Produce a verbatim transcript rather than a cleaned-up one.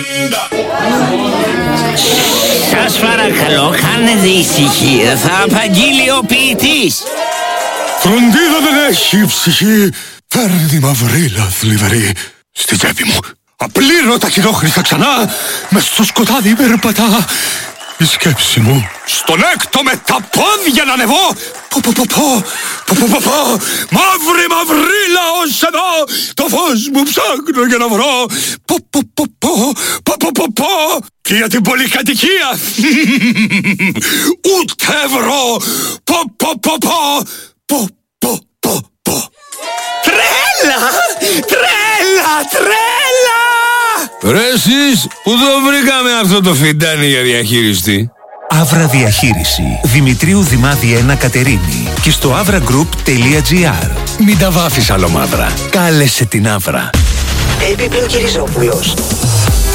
Σας παρακαλώ, κάνετε ησυχία, θα απαγγείλει ο ποιητής. Φροντίδα δεν έχει ψυχή, φέρνει μαυρίλα θλιβερή στη τσέπη μου. Απλήρωτα χειρόχρηστα ξανά, μες στο σκοτάδι περπατά η σκέψη μου. Στον έκτο με τα πόδια να ανεβώ, πω πω πω πω, πω πω πω πω, μαύρη μαυρίλα ως εδώ, το φως μου ψάχνω για να βρω, πω πω πω πω, πω πω πω πω, και για την πολυκατοικία, ούτε ευρώ, πω πω πω πω, πω πω πω πω. Τρέλα, τρέλα, τρέλα! Ρε εσείς, πού το βρήκαμε αυτό το φιντάνι για διαχείριστη? Αύρα Διαχείριση. Δημητρίου Δημάδη ένα Κατερίνη. Και στο avra group τελεία gr. Μην τα βάφεις άλλο μαύρα. Κάλεσε την Αύρα. Έπιπλο Κυριζόπουλος.